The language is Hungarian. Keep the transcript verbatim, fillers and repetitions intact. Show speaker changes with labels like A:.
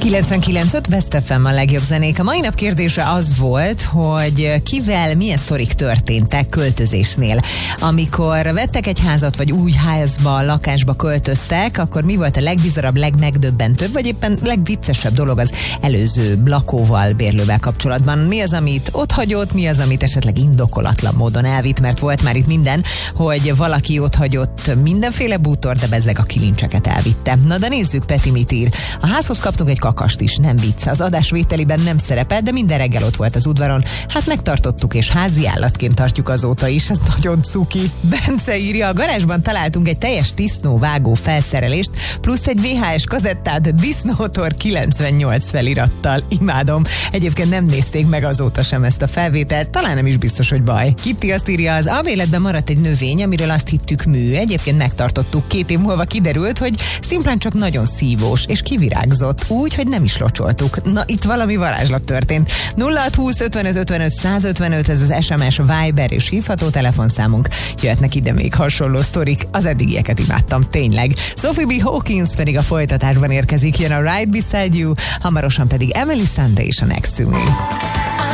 A: kilencvenkilenc öt West ef em a legjobb zenék. A mai nap kérdése az volt, hogy kivel milyen sztorik történtek költözésnél. Amikor vettek egy házat, vagy új házba, lakásba költöztek, akkor mi volt a legbizarabb, legmegdöbbentőbb, vagy éppen legviccesebb dolog az előző lakóval, bérlővel kapcsolatban? Mi az, amit ott hagyott, mi az, amit esetleg indokolatlan módon elvitt, mert volt már itt minden, hogy valaki ott hagyott mindenféle bútor, de bezzeg a kilincseket elvitte. Na de nézzük, Peti mit ír. A házhoz kaptunk egy kakast is, nem vicc. Az adásvételiben nem szerepel, de minden reggel ott volt az udvaron. Hát megtartottuk, és házi állatként tartjuk azóta is. Ez nagyon cuki. Bence írja, a garázsban találtunk egy teljes disznóvágó felszerelést, plusz egy vé há es kazettát Disznótor kilencvennyolc felirattal. Imádom. Egyébként nem nézték meg azóta sem ezt a felvételt, talán nem is biztos, hogy baj. Kitty azt írja, az alvéletben maradt egy növény, amiről azt hittük mű. Egyébként megtartottuk. Két év múlva kiderült, hogy szimplán csak nagyon szívós, és kivirágzott úgy, hogy nem is locsoltuk. Na, itt valami varázslat történt. nulla hat húsz ötvenöt ötvenöt százötvenöt, ez az es em es, Viber és hívható telefonszámunk. Jöhetnek ide még hasonló sztorik, az eddigieket imádtam, tényleg. Sophie B. Hawkins pedig a folytatásban érkezik, jön a Right Beside You, hamarosan pedig Emily Sandé és a Next to Me.